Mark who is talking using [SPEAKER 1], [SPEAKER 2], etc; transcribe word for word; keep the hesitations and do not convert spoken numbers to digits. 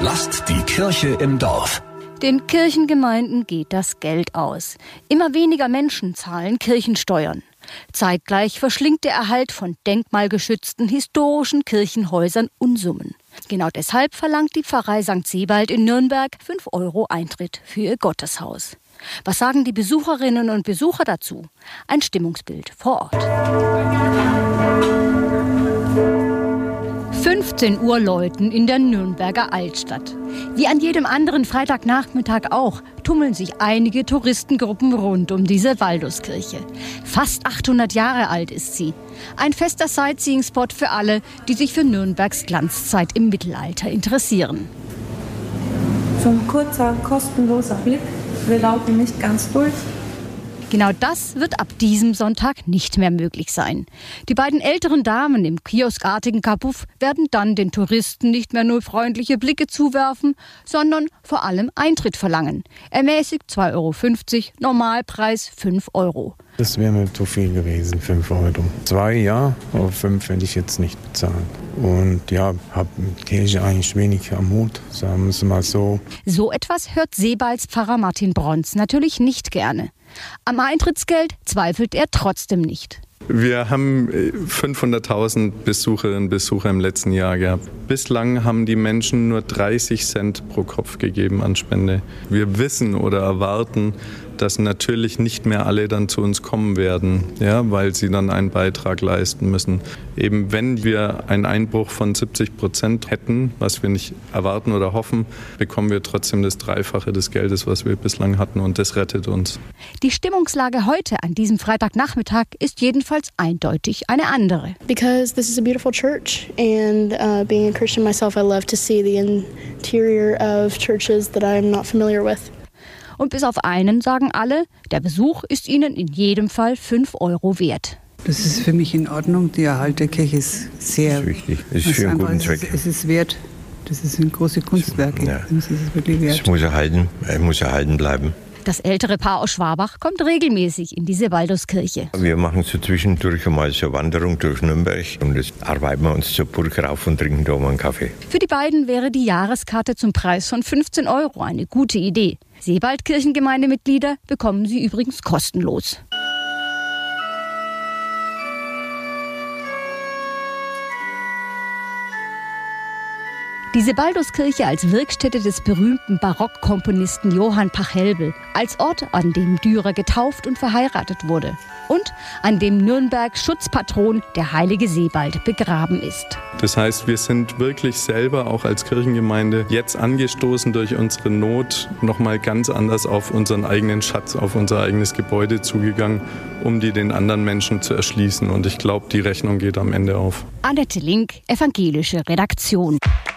[SPEAKER 1] Lasst die Kirche im Dorf.
[SPEAKER 2] Den Kirchengemeinden geht das Geld aus. Immer weniger Menschen zahlen Kirchensteuern. Zeitgleich verschlingt der Erhalt von denkmalgeschützten historischen Kirchenhäusern Unsummen. Genau deshalb verlangt die Pfarrei Sankt Sebald in Nürnberg fünf Euro Eintritt für ihr Gotteshaus. Was sagen die Besucherinnen und Besucher dazu? Ein Stimmungsbild vor Ort. fünfzehn Uhr läuten in der Nürnberger Altstadt. Wie an jedem anderen Freitagnachmittag auch, tummeln sich einige Touristengruppen rund um diese Walduskirche. Fast achthundert Jahre alt ist sie. Ein fester Sightseeing-Spot für alle, die sich für Nürnbergs Glanzzeit im Mittelalter interessieren.
[SPEAKER 3] So ein kurzer, kostenloser Blick. Wir laufen nicht ganz durch.
[SPEAKER 2] Genau das wird ab diesem Sonntag nicht mehr möglich sein. Die beiden älteren Damen im kioskartigen Kabuff werden dann den Touristen nicht mehr nur freundliche Blicke zuwerfen, sondern vor allem Eintritt verlangen. Ermäßigt zwei Euro fünfzig, Normalpreis fünf Euro.
[SPEAKER 4] Das wäre mir zu viel gewesen, fünf Euro. Zwei, ja, aber fünf werde ich jetzt nicht bezahlen. Und ja, habe mit Kirche eigentlich wenig am Hut, sagen wir es mal so.
[SPEAKER 2] So etwas hört Sebalds Pfarrer Martin Bronz natürlich nicht gerne. Am Eintrittsgeld zweifelt er trotzdem nicht.
[SPEAKER 5] Wir haben fünfhunderttausend Besucherinnen und Besucher im letzten Jahr gehabt. Bislang haben die Menschen nur dreißig Cent pro Kopf gegeben an Spende. Wir wissen oder erwarten, dass natürlich nicht mehr alle dann zu uns kommen werden, ja, weil sie dann einen Beitrag leisten müssen. Eben wenn wir einen Einbruch von siebzig Prozent hätten, was wir nicht erwarten oder hoffen, bekommen wir trotzdem das Dreifache des Geldes, was wir bislang hatten, und das rettet uns.
[SPEAKER 2] Die Stimmungslage heute an diesem Freitagnachmittag ist jedenfalls eindeutig eine andere.
[SPEAKER 6] Because this is a beautiful church and uh, being a Christian myself, I love to see the interior of churches that I'm not familiar with.
[SPEAKER 2] Und bis auf einen sagen alle, der Besuch ist ihnen in jedem Fall fünf Euro wert.
[SPEAKER 7] Das ist für mich in Ordnung. Der Erhalt der Kirche ist sehr...
[SPEAKER 8] Das ist wichtig. Es ist für einen guten Zweck.
[SPEAKER 7] Es ist, es ist wert. Das sind große Kunstwerke.
[SPEAKER 8] Ja.
[SPEAKER 7] Das ist wirklich wert.
[SPEAKER 8] Es muss erhalten, es muss erhalten bleiben.
[SPEAKER 2] Das ältere Paar aus Schwabach kommt regelmäßig in diese Walduskirche.
[SPEAKER 8] Wir machen so zwischendurch mal so eine Wanderung durch Nürnberg und jetzt arbeiten wir uns zur Burg rauf und trinken da mal einen Kaffee.
[SPEAKER 2] Für die beiden wäre die Jahreskarte zum Preis von fünfzehn Euro eine gute Idee. Sebald-Kirchengemeindemitglieder bekommen sie übrigens kostenlos. Die Sebalduskirche als Wirkstätte des berühmten Barockkomponisten Johann Pachelbel, als Ort, an dem Dürer getauft und verheiratet wurde und an dem Nürnberg Schutzpatron, der heilige Sebald, begraben ist.
[SPEAKER 5] Das heißt, wir sind wirklich selber auch als Kirchengemeinde jetzt angestoßen durch unsere Not nochmal ganz anders auf unseren eigenen Schatz, auf unser eigenes Gebäude zugegangen, um die den anderen Menschen zu erschließen. Und ich glaube, die Rechnung geht am Ende auf.
[SPEAKER 2] Annette Link, evangelische Redaktion.